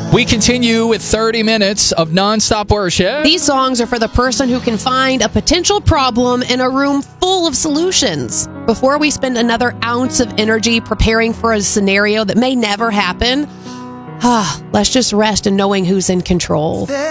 We continue with 30 minutes of nonstop worship. These songs are for the person who can find a potential problem in a room full of solutions. Before we spend another ounce of energy preparing for a scenario that may never happen, let's just rest in knowing who's in control.